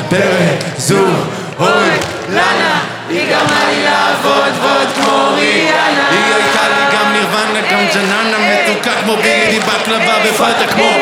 בזו, אוי, לנה, היא גרמה לי לעבוד ועוד כמו ריאנה. היא הייתה לי גם נירוונה, גם ג'ננה מתוקה כמו בידי בקלבה בפאטה כמו